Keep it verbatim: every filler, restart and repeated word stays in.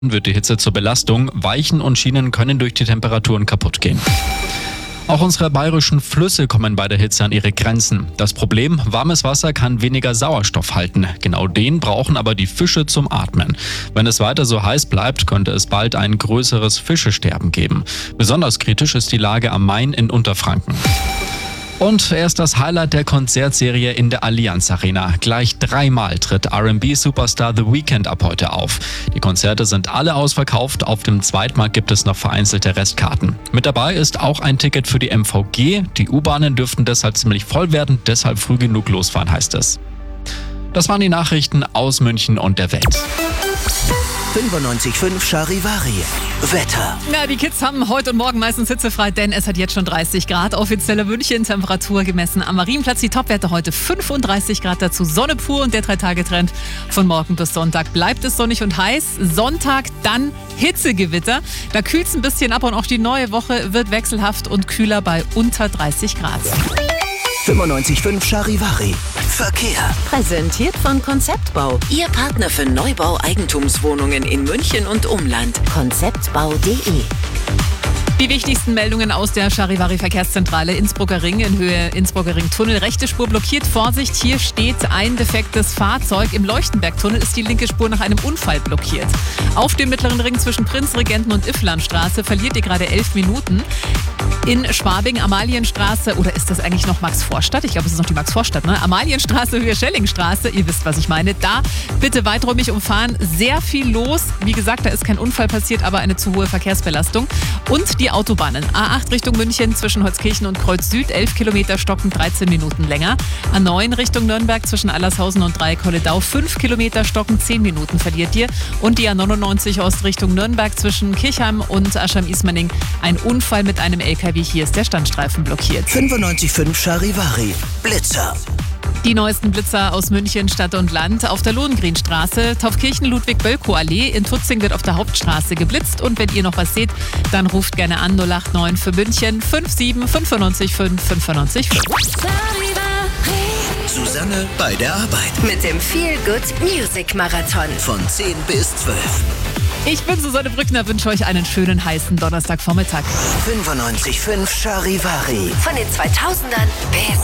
wird die Hitze zur Belastung. Weichen und Schienen können durch die Temperaturen kaputt gehen. Auch unsere bayerischen Flüsse kommen bei der Hitze an ihre Grenzen. Das Problem, warmes Wasser kann weniger Sauerstoff halten. Genau den brauchen aber die Fische zum Atmen. Wenn es weiter so heiß bleibt, könnte es bald ein größeres Fischesterben geben. Besonders kritisch ist die Lage am Main in Unterfranken. Und erst das Highlight der Konzertserie in der Allianz Arena. Gleich dreimal tritt R and B-Superstar The Weeknd ab heute auf. Die Konzerte sind alle ausverkauft, auf dem Zweitmarkt gibt es noch vereinzelte Restkarten. Mit dabei ist auch ein Ticket für die M V G. Die U-Bahnen dürften deshalb ziemlich voll werden, deshalb früh genug losfahren, heißt es. Das waren die Nachrichten aus München und der Welt. fünfundneunzig Komma fünf Charivari. Wetter. Ja, die Kids haben heute und morgen meistens hitzefrei, denn es hat jetzt schon dreißig Grad. Offizielle München-Temperatur gemessen am Marienplatz. Die Topwerte heute fünfunddreißig Grad, dazu Sonne pur und der Drei-Tage-Trend von morgen bis Sonntag bleibt es sonnig und heiß. Sonntag dann Hitzegewitter. Da kühlt es ein bisschen ab und auch die neue Woche wird wechselhaft und kühler bei unter dreißig Grad. fünfundneunzig Komma fünf Charivari. Verkehr. Präsentiert von Konzeptbau. Ihr Partner für Neubau-Eigentumswohnungen in München und Umland. konzeptbau punkt de. Die wichtigsten Meldungen aus der Charivari-Verkehrszentrale Innsbrucker Ring in Höhe Innsbrucker Ring-Tunnel. Rechte Spur blockiert. Vorsicht, hier steht ein defektes Fahrzeug. Im Leuchtenberg-Tunnel ist die linke Spur nach einem Unfall blockiert. Auf dem mittleren Ring zwischen Prinzregenten und Ifflandstraße verliert ihr gerade elf Minuten. In Schwabing, Amalienstraße, oder ist das eigentlich noch Max-Vorstadt? Ich glaube, es ist noch die Max-Vorstadt, ne? Amalienstraße, Höhe Schellingstraße, ihr wisst, was ich meine. Da bitte weiträumig umfahren, sehr viel los. Wie gesagt, da ist kein Unfall passiert, aber eine zu hohe Verkehrsbelastung. Und die Autobahnen. A acht Richtung München zwischen Holzkirchen und Kreuz Süd, elf Kilometer stocken, dreizehn Minuten länger. A neun Richtung Nürnberg zwischen Allershausen und Dreieck-Holledau, fünf Kilometer stocken, zehn Minuten verliert ihr. Und die A neunundneunzig Ost Richtung Nürnberg zwischen Kirchheim und Aschheim-Ismaning, ein Unfall mit einem L K W. Hier ist der Standstreifen blockiert. fünfundneunzig Komma fünf Charivari. Blitzer. Die neuesten Blitzer aus München, Stadt und Land. Auf der Lohengrinstraße, Taufkirchen-Ludwig-Bölkow-Allee. In Tutzing wird auf der Hauptstraße geblitzt. Und wenn ihr noch was seht, dann ruft gerne an null acht neun für München fünf sieben fünf neun fünf fünf neun fünf. Susanne bei der Arbeit. Mit dem Feel Good Music Marathon. Von zehn bis zwölf. Ich bin Susanne Brückner, wünsche euch einen schönen heißen Donnerstagvormittag. fünfundneunzig Komma fünf Charivari. Von den zweitausendern bis